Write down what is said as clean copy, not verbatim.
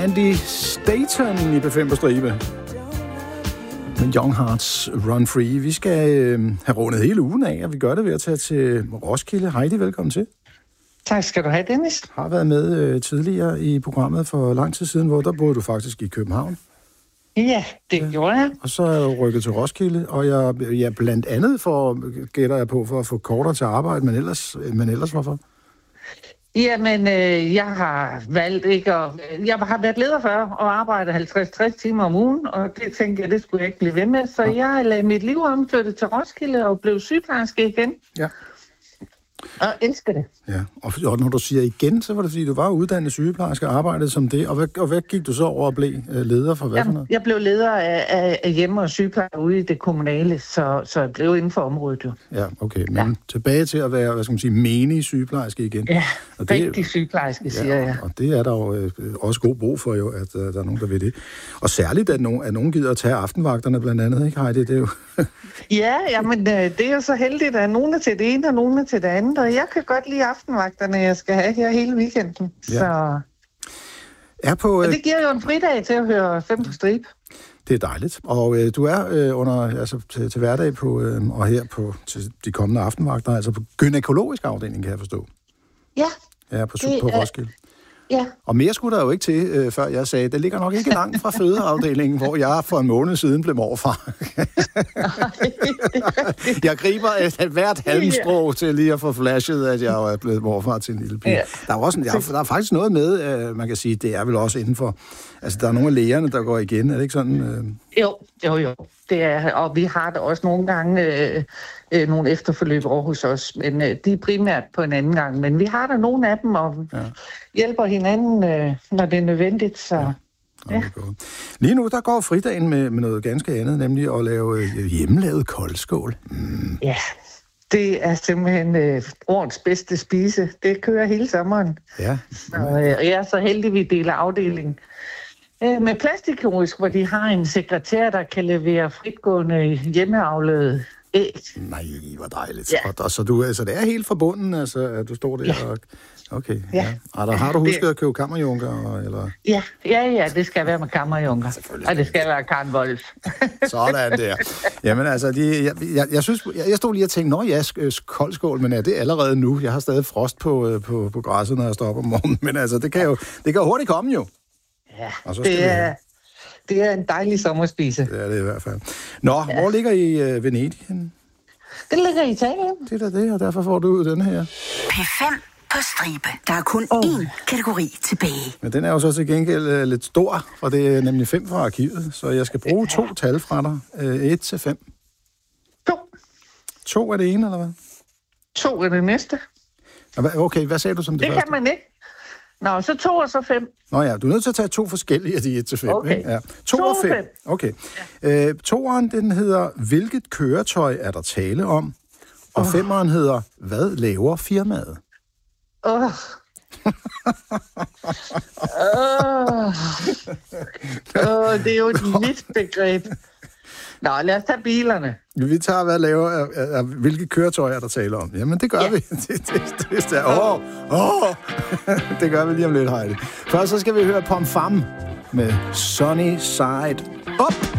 Andy Staton i P5 på stribe. Men Young Hearts Run Free. Vi skal have rundet hele ugen af, og vi gør det ved at tage til Roskilde. Heidi, velkommen til. Tak skal du have, Dennis. Har været med tidligere i programmet for lang tid siden, hvor der boede du faktisk i København. Ja, det gjorde jeg. Og så er jeg rykket til Roskilde, og jeg blandt andet gætter jeg på, for at få kortere til arbejde, men ellers hvorfor? Jamen, jeg har valgt ikke at... Jeg har været leder før og arbejdet 50-60 timer om ugen, og det tænkte jeg, det skulle jeg ikke blive ved med. Så jeg lagde mit liv om, flyttede til Roskilde og blev sygeplejerske igen. Ja. Og elsker det. Ja, og når du siger igen, så var det fordi, du var uddannet sygeplejerske og arbejdede som det. Og hvad gik du så over at blive leder for hvad for noget? Jeg blev leder af hjemme- og sygeplejer ude i det kommunale, så jeg blev inden for området jo. Ja, okay. Men tilbage til at være, hvad skal man sige, menig sygeplejerske igen. Ja, rigtig sygeplejerske, siger jeg. Og det er der jo også god brug for jo, at der er nogen, der ved det. Og særligt, at nogen gider at tage aftenvagterne blandt andet, ikke Heidi? Det er jo... Ja, men det er jo så heldigt, at nogen er til det ene, og nogen er til det andet. Og jeg kan godt lide aftenvagterne, jeg skal have her hele weekenden. Ja. Så... Og det giver jo en fridag til at høre 5 på stribe. Det er dejligt. Og du er til hverdag på, og her på til de kommende aftenvagter, altså på gynækologisk afdeling, kan jeg forstå. Ja. Ja, på Roskilde. Ja. Og mere skulle der jo ikke til, før jeg sagde, det ligger nok ikke langt fra fødeafdelingen, hvor jeg for en måned siden blev morfar. Jeg griber hvert halmstrå til lige at få flashet, at jeg er blevet morfar til en lille pige. Ja. Der er faktisk noget med, man kan sige, det er vel også inden for... Altså, der er nogle af lægerne, der går igen, er det ikke sådan? Jo. Det er, og vi har da også nogle gange nogle efterforløb over hos os, men de er primært på en anden gang. Men vi har der nogle af dem, og hjælper hinanden, når det er nødvendigt, så... Ja. Lige nu, der går fridagen med noget ganske andet, nemlig at lave hjemmelavet koldskål. Ja, det er simpelthen årets bedste spise. Det kører hele sommeren. Ja. Og jeg er så heldig, vi deler afdelingen med plastikkirurgisk, hvor de har en sekretær, der kan levere fritgående hjemmeavlede æg. Nej, hvor dejligt. Ja. Og så det er helt forbundet, altså, at du står der og... Okay, ja. Har du husket at købe kammerjunker, eller? Ja, det skal være med kammerjunker. Og det skal være Karen Wolf. Sådan der. Jamen altså, jeg synes, jeg stod lige og tænkte, koldskål, men er det allerede nu? Jeg har stadig frost på græsset, når jeg står op om morgenen, men altså, det kan jo hurtigt komme jo. Ja, og så det er en dejlig sommerspise. Det er det i hvert fald. Nå, hvor ligger I Venedig henne? Det ligger i Italien. Det er det, og derfor får du den her. P5 på stribe. Der er kun én kategori tilbage. Men den er jo så til gengæld lidt stor, for det er nemlig 5 fra arkivet, så jeg skal bruge 2 tal fra dig. 1 til 5. 2. 2 er det ene, eller hvad? 2 er det næste. Okay, hvad sagde du som det første? Det kan man ikke. Nå, så 2 og så 5. Nå ja, du er nødt til at tage 2 forskellige af de 1 til 5. Okay. Ikke? Ja. 2 og 5. Okay. Ja. 2'eren, den hedder, hvilket køretøj er der tale om? Og 5'eren hedder, hvad laver firmaet? Det er jo et vidt begreb. Nå, lad os tage bilerne. Vi tager, hvilke køretøjer der taler om. Jamen, det gør vi. Det gør vi lige om lidt, Heidi. Først så skal vi høre Pom Fam med Sunny Side Up.